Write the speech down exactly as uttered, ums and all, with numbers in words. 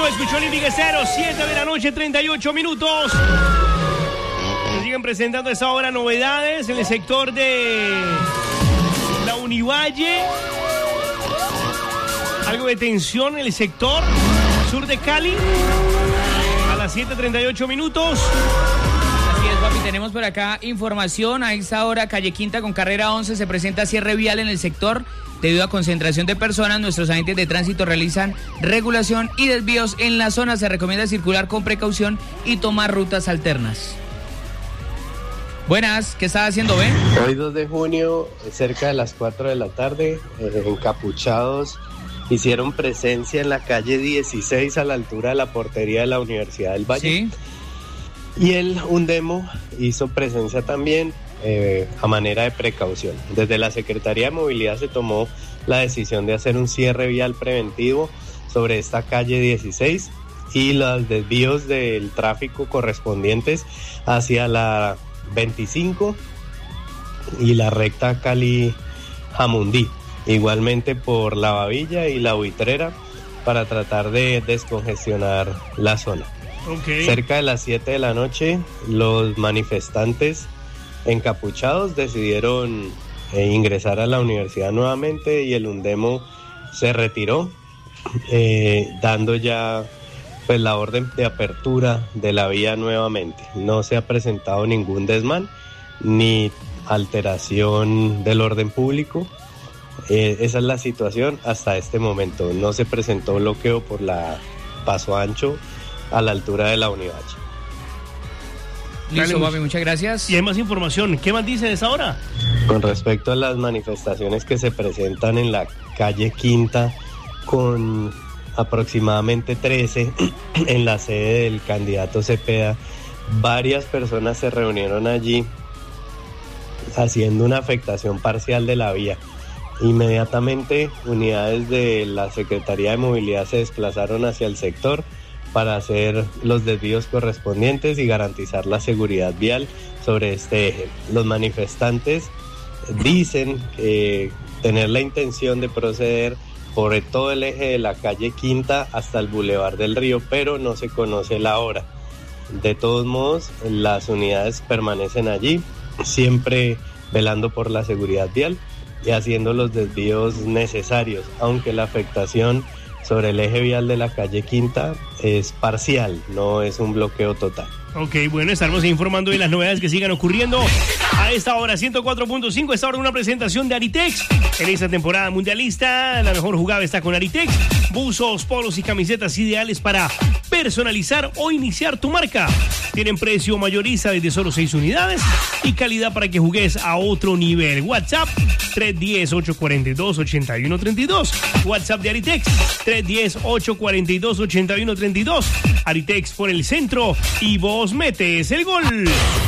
escuchó Olímpica cero, siete de la noche, treinta y ocho minutos. Nos siguen presentando a esta hora novedades en el sector de la Univalle. Algo de tensión en el sector sur de Cali. A las siete treinta y ocho minutos. Así es, papi, tenemos por acá información. A esta hora, calle Quinta con carrera once, se presenta cierre vial en el sector. Debido a concentración de personas, nuestros agentes de tránsito realizan regulación y desvíos en la zona. Se recomienda circular con precaución y tomar rutas alternas. Buenas, ¿qué estás haciendo, Ben? Hoy dos de junio, cerca de las cuatro de la tarde, eh, encapuchados hicieron presencia en la calle dieciséis a la altura de la portería de la Universidad del Valle. Sí. Y el Undemo hizo presencia también eh, a manera de precaución. Desde la Secretaría de Movilidad se tomó la decisión de hacer un cierre vial preventivo sobre esta calle dieciséis y los desvíos del tráfico correspondientes hacia la veinticinco y la recta Cali-Jamundí. Igualmente por la Babilla y la Buitrera para tratar de descongestionar la zona. Okay. Cerca de las siete de la noche, los manifestantes encapuchados decidieron eh, ingresar a la universidad nuevamente y el Undemo se retiró, eh, dando ya pues la orden de apertura de la vía nuevamente. No se ha presentado ningún desmán ni alteración del orden público. Eh, esa es la situación hasta este momento. No se presentó bloqueo por la Paso Ancho a la altura de la Univalle. Listo, papi, muchas gracias. Y hay más información. ¿Qué más dicen a esa hora? Con respecto a las manifestaciones que se presentan en la calle Quinta, con aproximadamente trece en la sede del candidato Cepeda, varias personas se reunieron allí haciendo una afectación parcial de la vía. Inmediatamente, unidades de la Secretaría de Movilidad se desplazaron hacia el sector para hacer los desvíos correspondientes y garantizar la seguridad vial sobre este eje. Los manifestantes dicen eh, tener la intención de proceder por todo el eje de la calle Quinta hasta el Boulevard del Río, pero no se conoce la hora. De todos modos, las unidades permanecen allí, siempre velando por la seguridad vial y haciendo los desvíos necesarios, aunque la afectación sobre el eje vial de la calle Quinta es parcial, no es un bloqueo total. Ok, bueno, estaremos informando de las novedades que sigan ocurriendo a esta hora. Ciento cuatro punto cinco, esta hora una presentación de Aritex. En esta temporada mundialista, la mejor jugada está con Aritex. Buzos, polos y camisetas ideales para personalizar o iniciar tu marca. Tienen precio mayoriza desde solo seis unidades y calidad para que jugues a otro nivel. WhatsApp tres uno cero, ocho cuatro dos, ocho uno tres dos. WhatsApp de Aritex tres uno cero, ocho cuatro dos, ocho uno tres dos. Aritex por el centro y vos metes el gol.